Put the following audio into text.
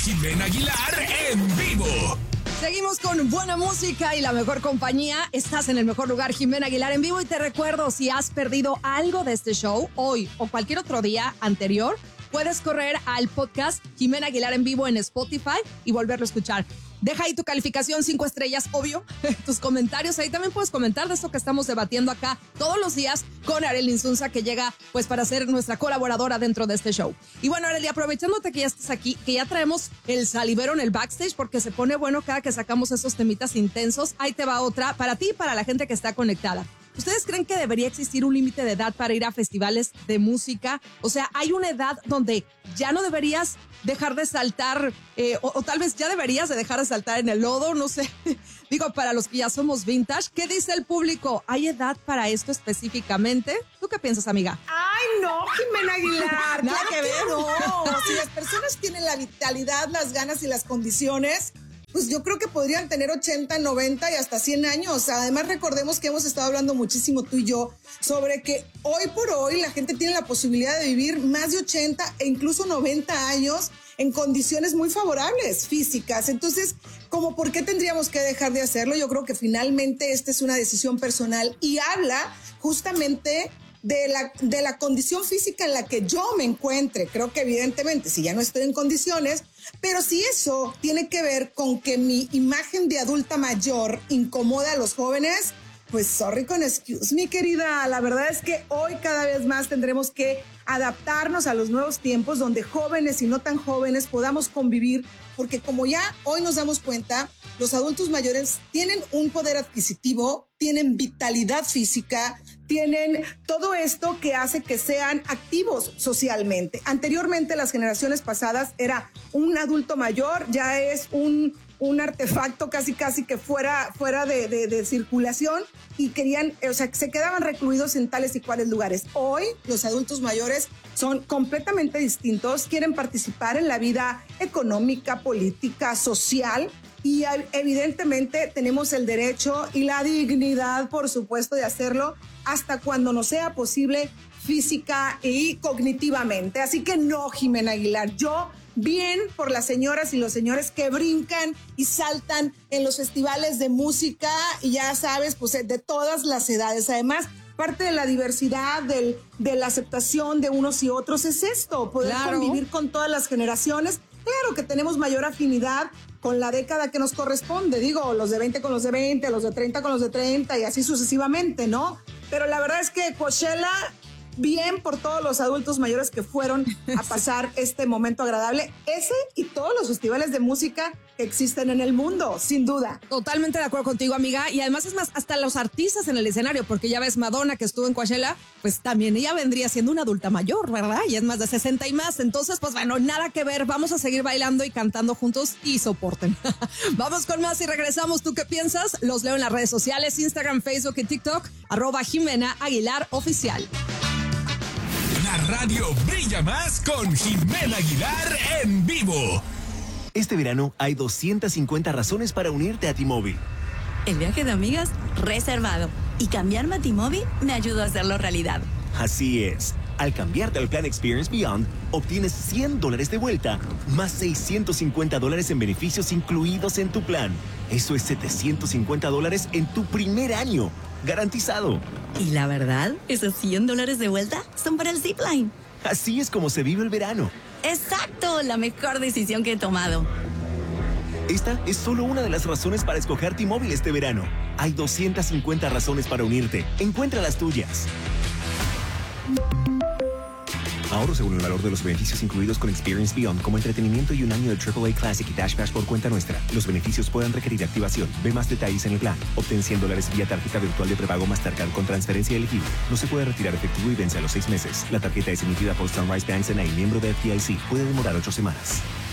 Jimena Aguilar en vivo. Seguimos con buena música y la mejor compañía. Estás en el mejor lugar, Jimena Aguilar en vivo. Y te recuerdo, si has perdido algo de este show, hoy o cualquier otro día anterior, puedes correr al podcast Jimena Aguilar en vivo en Spotify y volverlo a escuchar. Deja ahí tu calificación 5 estrellas, obvio, tus comentarios. Ahí también puedes comentar de esto que estamos debatiendo acá todos los días con Arely Insunza, que llega pues para ser nuestra colaboradora dentro de este show. Y bueno, Arely, aprovechándote que ya estás aquí, que ya traemos el salivero en el backstage porque se pone bueno cada que sacamos esos temitas intensos. Ahí te va otra para ti y para la gente que está conectada. ¿Ustedes creen que debería existir un límite de edad para ir a festivales de música? O sea, ¿hay una edad donde ya no deberías dejar de saltar o tal vez ya deberías de dejar de saltar en el lodo? No sé. Digo, para los que ya somos vintage, ¿qué dice el público? ¿Hay edad para esto específicamente? ¿Tú qué piensas, amiga? ¡Ay, no, Jimena Aguilar! Nada que ver. No, si las personas tienen la vitalidad, las ganas y las condiciones, pues yo creo que podrían tener 80, 90 y hasta 100 años. Además, recordemos que hemos estado hablando muchísimo tú y yo sobre que hoy por hoy la gente tiene la posibilidad de vivir más de 80 e incluso 90 años en condiciones muy favorables físicas. Entonces, ¿cómo por qué tendríamos que dejar de hacerlo? Yo creo que finalmente esta es una decisión personal y habla justamente de la condición física en la que yo me encuentre. Creo que evidentemente si ya no estoy en condiciones, pero si eso tiene que ver con que mi imagen de adulta mayor incomoda a los jóvenes, pues sorry con excuse, mi querida. La verdad es que hoy cada vez más tendremos que adaptarnos a los nuevos tiempos donde jóvenes y no tan jóvenes podamos convivir, porque como ya hoy nos damos cuenta, los adultos mayores tienen un poder adquisitivo, tienen vitalidad física, tienen todo esto que hace que sean activos socialmente. Anteriormente, las generaciones pasadas, era un adulto mayor, ya es un artefacto casi que fuera de circulación y querían, o sea, se quedaban recluidos en tales y cuales lugares. Hoy los adultos mayores son completamente distintos, quieren participar en la vida económica, política, social y evidentemente tenemos el derecho y la dignidad, por supuesto, de hacerlo hasta cuando nos sea posible física y cognitivamente. Así que no, Jimena Aguilar, yo bien por las señoras y los señores que brincan y saltan en los festivales de música y ya sabes, pues de todas las edades. Además, parte de la diversidad, de la aceptación de unos y otros es esto, poder convivir con todas las generaciones. Claro que tenemos mayor afinidad con la década que nos corresponde, digo, los de 20 con los de 20, los de 30 con los de 30 y así sucesivamente, ¿no? Pero la verdad es que Coachella, bien por todos los adultos mayores que fueron a pasar este momento agradable, ese y todos los festivales de música que existen en el mundo, sin duda. Totalmente de acuerdo contigo, amiga. Y además es más, hasta los artistas en el escenario, porque ya ves Madonna que estuvo en Coachella, pues también ella vendría siendo una adulta mayor, ¿verdad? Y es más de 60 y más. Entonces, pues bueno, nada que ver. Vamos a seguir bailando y cantando juntos y soporten. Vamos con más y regresamos. ¿Tú qué piensas? Los leo en las redes sociales, Instagram, Facebook y TikTok, @Jimena Aguilar Oficial. La radio brilla más con Jimena Aguilar en vivo. Este verano hay 250 razones para unirte a T-Mobile. El viaje de amigas reservado. Y cambiarme a T-Mobile me ayudó a hacerlo realidad. Así es. Al cambiarte al plan Experience Beyond, obtienes $100 de vuelta, más $650 en beneficios incluidos en tu plan. Eso es $750 en tu primer año. Garantizado. Y la verdad, esos $100 de vuelta son para el Zipline. Así es como se vive el verano. ¡Exacto! La mejor decisión que he tomado. Esta es solo una de las razones para escoger T-Mobile este verano. Hay 250 razones para unirte. Encuentra las tuyas. Ahorro según el valor de los beneficios incluidos con Experience Beyond, como entretenimiento y un año de AAA Classic y Dash Bash por cuenta nuestra. Los beneficios pueden requerir activación. Ve más detalles en el plan. Obtén $100 vía tarjeta virtual de prepago Mastercard con transferencia elegible. No se puede retirar efectivo y vence a los 6 meses. La tarjeta es emitida por Sunrise Banks N.A., miembro de FDIC. Puede demorar 8 semanas.